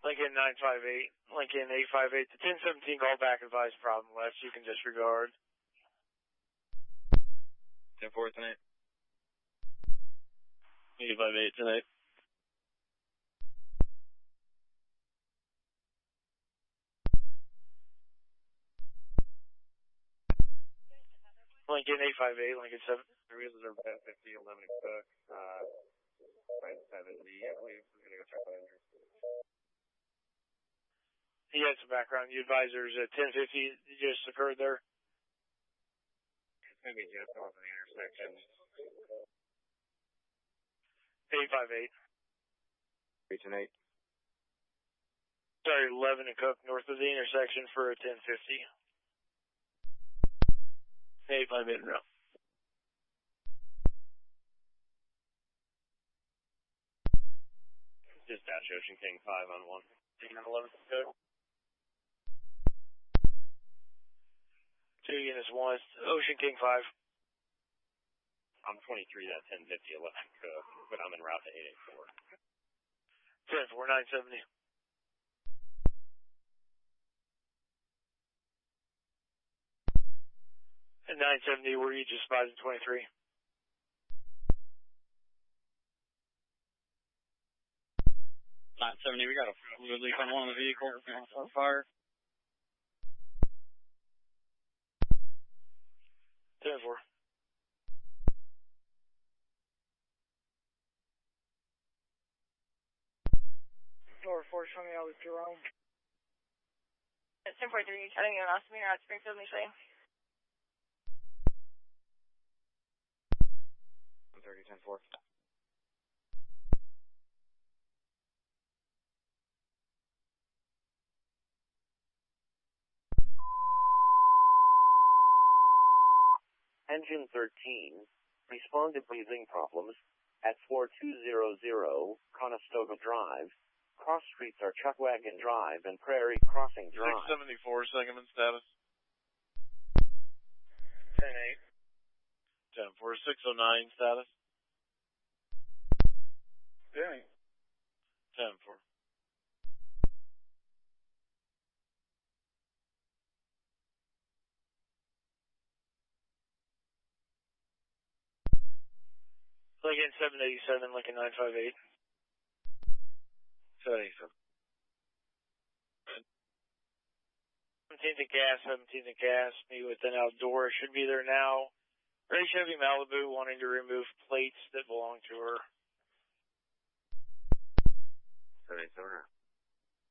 Lincoln 958, Lincoln 858. The 1017 call back advice problem left. You can disregard. 10-4 tonight. 858 tonight. Lincoln 858, Lincoln 7. Reserve 1050, 11 Cook. Right 70, I believe. We're going to go check on injuries. He had some background. The advisors at 1050 just occurred there. It's going to be just off of the intersection. 858. 3 8. Sorry, 11 and Cook, north of the intersection for a 1050. 858 route. Dispatch Ocean King 5 on 1. Taking on 11 Cook. 2 units, 1 Ocean King 5. I'm 23, that 1050, 11 Cook, but I'm en route to 884. 10-4, 970. At 970, were you just spies at 23? We got a fluid leak on one of the vehicles. On fire. 10-4. Lower 4, showing me out with Jerome. It's 10-4-3, chatting in an ostomy at Springfield, Michigan. 130, 10-4. Engine 13, respond to breathing problems at 4200 Conestoga Drive. Cross streets are Chuckwagon Drive and Prairie Crossing Drive. 674, Sangamon status. 10-8. 10-4, 609 status. 10-8. 10-4. Lincoln 787, Lincoln 958. 787. 17th and gas, 17th and gas. Meet with an outdoor. Should be there now. Ray Chevy Malibu wanting to remove plates that belong to her.